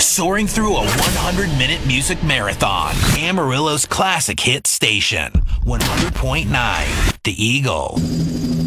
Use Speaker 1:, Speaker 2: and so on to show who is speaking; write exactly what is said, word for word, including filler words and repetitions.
Speaker 1: Soaring through a hundred minute music marathon. Amarillo's classic hit station, one hundred point nine, The Eagle.